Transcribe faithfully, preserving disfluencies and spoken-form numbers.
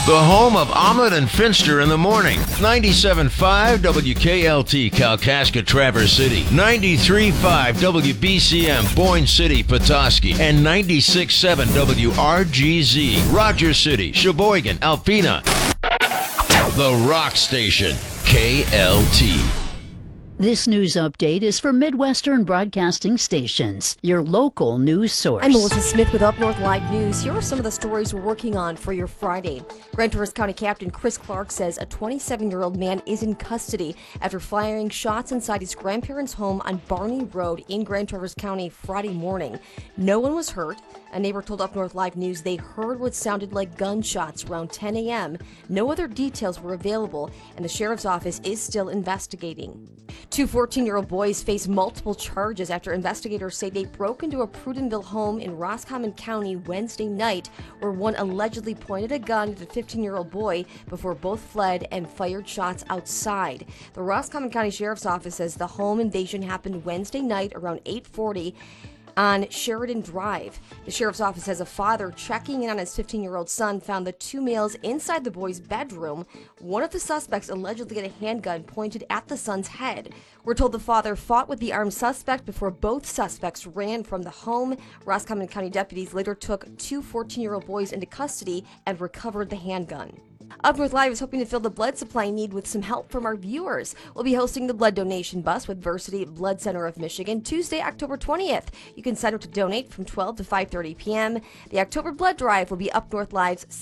The home of Omelet and Finster in the morning. ninety-seven point five W K L T Kalkaska Traverse City. ninety-three point five W B C M Boyne City Petoskey. And ninety-six point seven W R G Z Rogers City, Sheboygan, Alpena. The Rock Station. K L T. This news update is for Midwestern Broadcasting Stations, your local news source. I'm Melissa Smith with Up North Live News. Here are some of the stories we're working on for your Friday. Grand Traverse County Captain Chris Clark says a twenty-seven-year-old man is in custody after firing shots inside his grandparents' home on Barney Road in Grand Traverse County Friday morning. No one was hurt. A neighbor told Up North Live News they heard what sounded like gunshots around ten a.m. No other details were available, and the sheriff's office is still investigating. Two fourteen-year-old boys face multiple charges after investigators say they broke into a Prudenville home in Roscommon County Wednesday night, where one allegedly pointed a gun at a fifteen-year-old boy before both fled and fired shots outside. The Roscommon County Sheriff's Office says the home invasion happened Wednesday night around eight forty on Sheridan Drive. The sheriff's office says a father checking in on his fifteen-year-old son found the two males inside the boy's bedroom. One of the suspects allegedly had a handgun pointed at the son's head. We're told the father fought with the armed suspect before both suspects ran from the home. Roscommon County deputies later took two fourteen-year-old boys into custody and recovered the handgun. Up North Live is hoping to fill the blood supply need with some help from our viewers. We'll be hosting the blood donation bus with Versity Blood Center of Michigan Tuesday, October twentieth. You can sign up to donate from twelve to five thirty p.m. The October blood drive will be Up North Live's